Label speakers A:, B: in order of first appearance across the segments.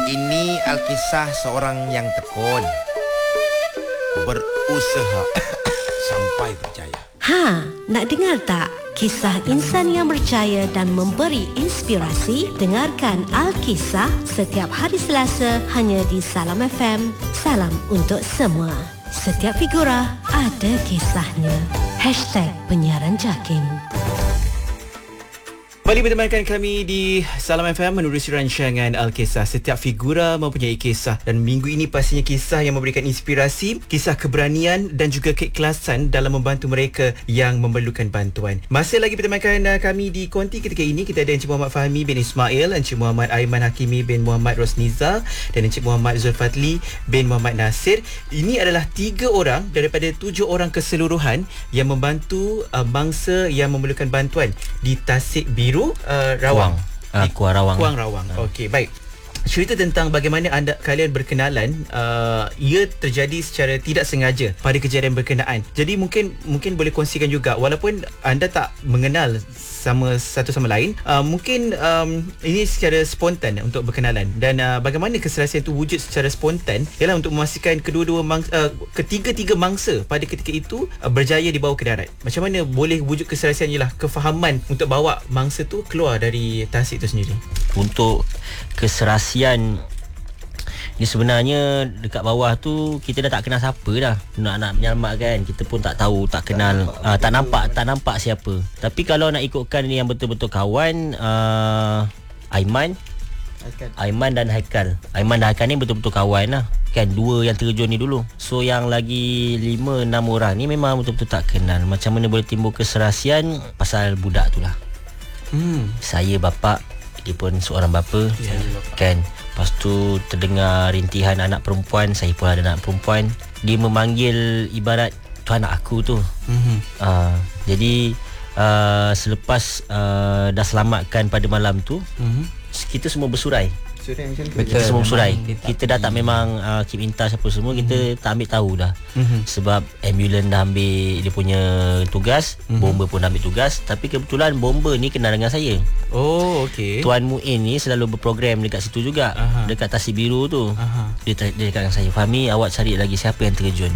A: Ini Alkisah seorang yang tekun, berusaha sampai berjaya.
B: Nak dengar tak? Kisah insan yang berjaya dan memberi inspirasi. Dengarkan Alkisah setiap hari Selasa hanya di Salam FM. Salam untuk semua. Setiap figura ada kisahnya. #penyiaran JAKIM.
C: Kembali bertemankan kami di Salam FM menerusi rancangan Alkisah. Setiap figura mempunyai kisah, dan minggu ini pastinya kisah yang memberikan inspirasi, kisah keberanian dan juga keikhlasan dalam membantu mereka yang memerlukan bantuan. Masih lagi bertemankan kami di konti ketika ini. Kita ada Encik Muhammad Fahmi bin Ismail, Encik Muhammad Aiman Hakimi bin Muhammad Rosniza dan Encik Muhammad Zulfadli bin Muhammad Nasir. Ini adalah 3 orang daripada 7 orang keseluruhan yang membantu mangsa yang memerlukan bantuan di Tasik Biru, Rawang.
D: Kuang Rawang.
C: Kuang Rawang. Okey, baik. Cerita tentang bagaimana kalian berkenalan, ia terjadi secara tidak sengaja pada kejadian berkenaan. Jadi mungkin boleh kongsikan juga, walaupun anda tak mengenal sama satu sama lain, mungkin ini secara spontan untuk berkenalan, dan bagaimana keserasian itu wujud secara spontan ialah untuk memastikan ketiga-tiga mangsa pada ketika itu berjaya dibawa ke darat. Macam mana boleh wujud keserasian ialah kefahaman untuk bawa mangsa tu keluar dari Tasik itu sendiri.
D: Untuk keserasian ni sebenarnya dekat bawah tu kita dah tak kenal siapa dah. Nak menyelamatkan, kita pun tak tahu, tak kenal, tak nampak siapa. Tapi kalau nak ikutkan ni yang betul-betul kawan, Aiman dan Haikal. Aiman dan Haikal ni betul-betul kawan lah. Kan 2 yang terjun ni dulu. So yang lagi 5-6 orang ni memang betul-betul tak kenal. Macam mana boleh timbul keserasian? Pasal budak tu lah. Saya bapa, dia pun seorang bapa, kan. Lepas tu terdengar rintihan anak perempuan. Saya pun ada anak perempuan. Dia memanggil ibarat tu anak aku tu. Jadi selepas dah selamatkan pada malam tu, kita semua bersurai. Kita semua bersurai. Kita dah tak memang keep in touch apa semua. Kita tak ambil tahu dah. Sebab ambulans dah ambil dia punya tugas, bomber pun dah ambil tugas. Tapi kebetulan bomber ni kenal dengan saya.
C: Oh, okey.
D: Tuan Muin ni selalu berprogram dekat situ juga. Dekat Tasik Biru tu. Dia dekat dengan saya, Fahmi, awak cari lagi siapa yang terjun.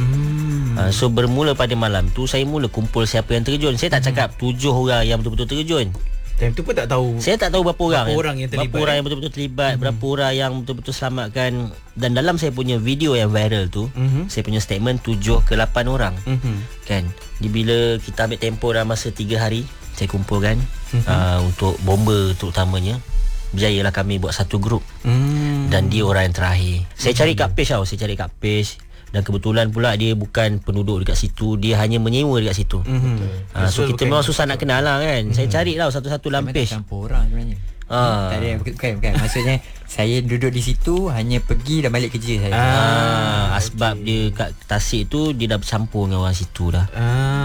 D: So bermula pada malam tu, saya mula kumpul siapa yang terjun. Saya tak cakap 7 orang yang betul-betul terjun.
C: Time tu pun tak tahu.
D: Saya tak tahu berapa orang
C: yang terlibat.
D: Berapa orang yang betul-betul terlibat, berapa orang yang betul-betul selamatkan. Dan dalam saya punya video yang viral tu, saya punya statement 7 ke 8 orang. Kan. Bila kita ambil tempoh dalam masa 3 hari, saya kumpulkan untuk bomber terutamanya. Berjayalah kami buat satu grup. Dan dia orang yang terakhir. Saya cari kat page tau, saya cari kat page. Dan kebetulan pula dia bukan penduduk dekat situ, dia hanya menyewa dekat situ. So kita memang susah nak kenal lah kan. Saya cari tau satu-satu dalam page.
E: Campur orang sebenarnya. Tak ada, bukan. Maksudnya saya duduk di situ, hanya pergi dan balik kerja saya.
D: Sebab dia kat Tasik tu, dia dah bercampur dengan orang situ dah.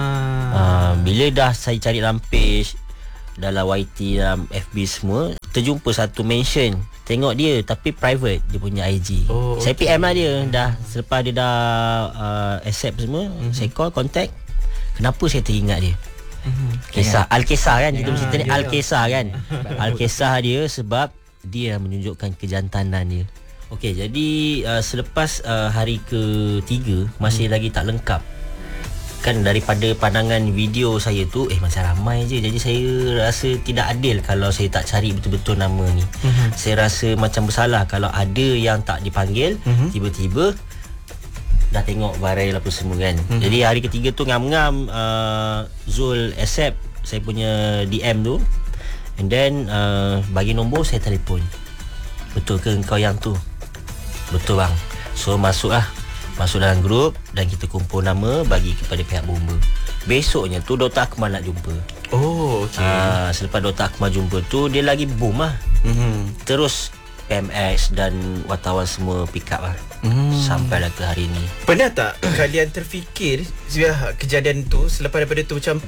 D: Bila dah saya cari dalam page, dalam YT, dalam FB semua, terjumpa satu mention. Tengok dia tapi private, dia punya IG. Saya PM lah dia. Dah selepas dia dah accept semua, saya call, contact. Kenapa saya teringat dia? Kisah Alkisah kan, kita cerita ni Alkisah kan. Alkisah dia sebab dia menunjukkan kejantanan dia. Okey, jadi selepas hari ke-3 masih lagi tak lengkap. Kan daripada pandangan video saya tu, macam ramai je. Jadi saya rasa tidak adil kalau saya tak cari betul-betul nama ni. Saya rasa macam bersalah kalau ada yang tak dipanggil, tiba-tiba dah tengok viral apa semua kan. Jadi hari ketiga tu ngam-ngam Zul accept saya punya DM tu. And then bagi nombor, saya telefon. Betul ke engkau yang tu? Betul bang. So masuk dalam grup dan kita kumpul nama, bagi kepada pihak bomber. Besoknya tu Dr. Akmal nak jumpa.
C: Oh, okey.
D: Selepas Dr. Akmal jumpa tu, dia lagi boom lah. Terus PMX dan wartawan semua pick up lah. Sampailah ke hari ni.
C: Pernah tak kalian terfikir kejadian tu, selepas daripada tu macam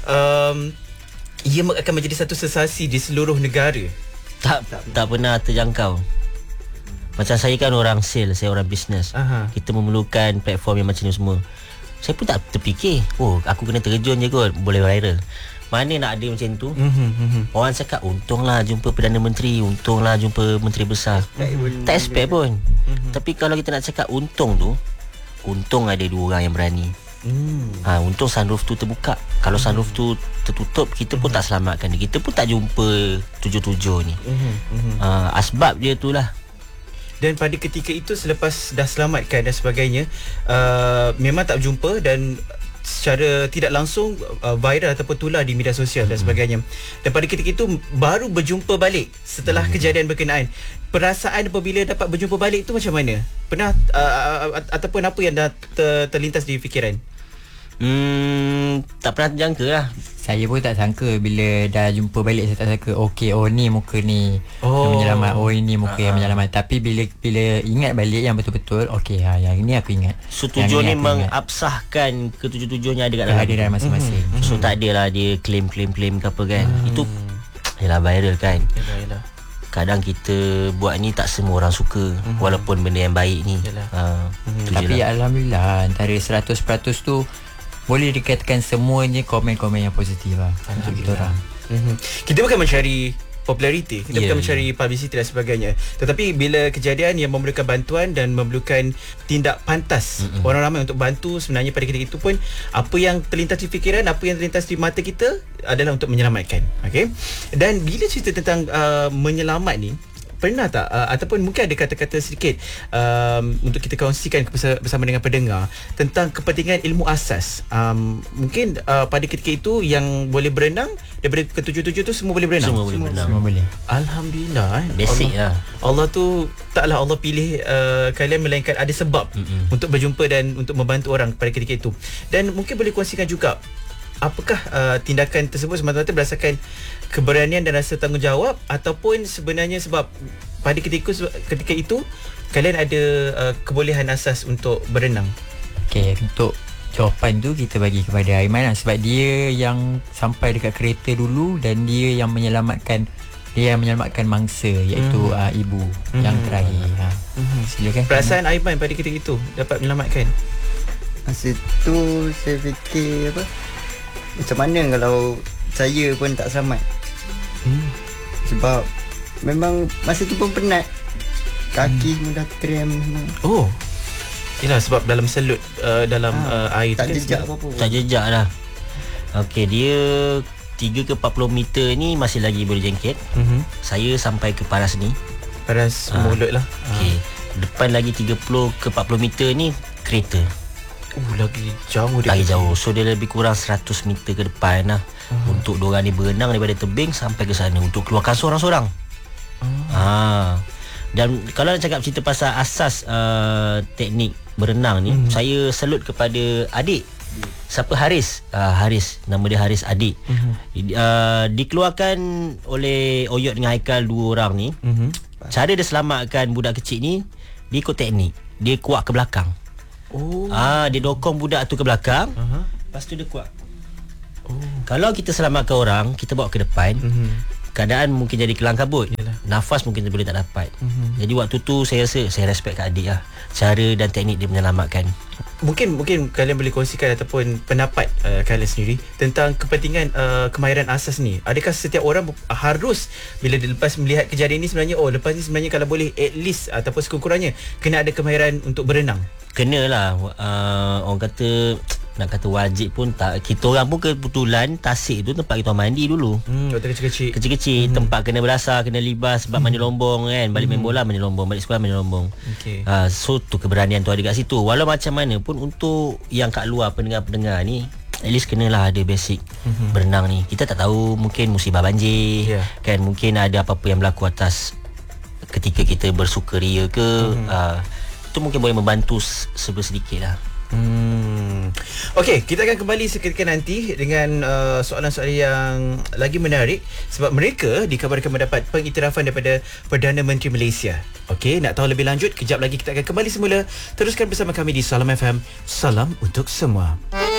C: ia akan menjadi satu sensasi di seluruh negara?
D: Tak pernah terjangkau. Macam saya kan orang sales, saya orang bisnes. Kita memerlukan platform yang macam ni semua. Saya pun tak terfikir, aku kena terjun je kot, boleh viral. Mana nak ada macam tu. Orang cakap untunglah jumpa Perdana Menteri, untunglah jumpa Menteri Besar. Tak expect pun. Tapi kalau kita nak cakap untung tu, untung ada 2 orang yang berani. Untung sunroof tu terbuka. Kalau sunroof tu tertutup, kita pun tak selamatkan dia. Kita pun tak jumpa 77 ni. Asbab dia tu lah.
C: Dan pada ketika itu, selepas dah selamatkan dan sebagainya, memang tak berjumpa dan secara tidak langsung viral ataupun tular di media sosial dan sebagainya. Dan pada ketika itu baru berjumpa balik setelah kejadian berkenaan. Perasaan apabila dapat berjumpa balik tu macam mana? Pernah ataupun apa yang dah terlintas di fikiran?
D: Tak pernah terjangka lah.
E: Saya pun tak sangka bila dah jumpa balik. Saya tak sangka ni muka ni yang menyelamat, ini muka yang menyelamat. Tapi bila ingat balik yang betul-betul, yang ini aku ingat.
D: So tujuan ni mengabsahkan ke-77-nya ada kat dalam.
E: Ada dalam masing-masing.
D: So tak adalah dia claim ke apa kan. Itu yalah viral kan.
C: Yalah.
D: Kadang kita buat ni tak semua orang suka, walaupun benda yang baik ni.
E: Tapi alhamdulillah antara 100% tu boleh dikatakan semuanya komen-komen yang positif lah untuk kita orang.
C: Kita bukan mencari populariti, kita bukan mencari publicity dan sebagainya. Tetapi bila kejadian yang memerlukan bantuan dan memerlukan tindak pantas orang ramai untuk bantu, sebenarnya pada ketika itu pun apa yang terlintas di fikiran, apa yang terlintas di mata kita adalah untuk menyelamatkan. Okey. Dan bila cerita tentang menyelamat ni, pernah tak ataupun mungkin ada kata-kata sedikit untuk kita kongsikan bersama dengan pendengar tentang kepentingan ilmu asas. Mungkin pada ketika itu yang boleh berenang daripada ke-77 tu semua boleh berenang.
D: Semua boleh berenang.
E: Semua boleh.
C: Alhamdulillah.
D: Basic
C: Allah tu taklah Allah pilih kalian, melainkan ada sebab untuk berjumpa dan untuk membantu orang pada ketika itu. Dan mungkin boleh kongsikan juga, apakah tindakan tersebut semata-mata berdasarkan keberanian dan rasa tanggungjawab, ataupun sebenarnya sebab pada ketika itu kalian ada kebolehan asas untuk berenang?
E: Untuk jawapan tu kita bagi kepada Aiman lah, sebab dia yang sampai dekat kereta dulu dan dia yang menyelamatkan mangsa, iaitu ibu yang terakhir. Silakan.
C: Perasaan Aiman pada ketika itu dapat menyelamatkan?
F: Masa tu saya fikir macam mana kalau saya pun tak selamat. Sebab memang masa tu pun penat, kaki semua dah krem semua.
C: Yelah, sebab dalam selut dalam air
F: tak
C: tu
F: jejak apa-apa.
D: Tak jejak lah. Dia 3 ke 40 meter ni masih lagi boleh jengket. Saya sampai ke paras ni,
C: paras mulut lah.
D: Depan lagi 30 ke 40 meter ni kereta.
C: Lagi jauh dia.
D: Lagi jauh. So dia lebih kurang 100 meter ke depan lah. Untuk diorang ni berenang daripada tebing sampai ke sana untuk keluarkan seorang-seorang. Dan kalau nak cakap cerita pasal asas teknik berenang ni, saya salut kepada adik. Siapa? Haris. Nama dia Haris, adik. Dikeluarkan oleh Oyot dengan Haikal, 2 orang ni. Cara dia selamatkan budak kecil ni, dia ikut teknik. Dia kuat ke belakang. Dia dokong budak tu ke belakang. Lepas tu dia kuat. Kalau kita selamatkan orang, kita bawa ke depan, keadaan mungkin jadi kelang kabut. Nafas mungkin boleh tak dapat. Jadi waktu tu saya rasa saya respect kat adik lah, cara dan teknik dia menyelamatkan.
C: Mungkin kalian boleh kongsikan ataupun pendapat kalian sendiri tentang kepentingan kemahiran asas ni. Adakah setiap orang harus bila lepas melihat kejadian ni sebenarnya lepas ni sebenarnya kalau boleh at least ataupun sekurang-kurangnya kena ada kemahiran untuk berenang?
D: Kenalah. Orang kata, nak kata wajib pun tak. Kita orang pun kebetulan Tasik tu tempat kita mandi dulu.
C: Waktu kecil-kecil.
D: Tempat kena berasar, kena libas sebab mandi lombong kan. Balik main bola mandi lombong, balik sekolah mandi lombong. So tu keberanian tu ada kat situ. Walau macam mana pun, untuk yang kat luar pendengar-pendengar ni, at least kenalah ada basic berenang ni. Kita tak tahu, mungkin musibah banjir kan, mungkin ada apa-apa yang berlaku atas ketika kita bersukaria ke. Itu mungkin boleh membantu sedikit lah.
C: Okey, kita akan kembali seketika nanti dengan soalan-soalan yang lagi menarik, sebab mereka dikabarkan mendapat pengiktirafan daripada Perdana Menteri Malaysia. Okey, nak tahu lebih lanjut, kejap lagi kita akan kembali semula. Teruskan bersama kami di Salam FM. Salam untuk semua.